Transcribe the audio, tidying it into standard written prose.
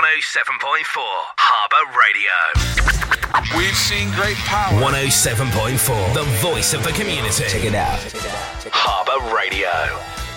107.4 Harbour Radio. We've seen great power. 107.4, the voice of the community. Check it out. Harbour Radio.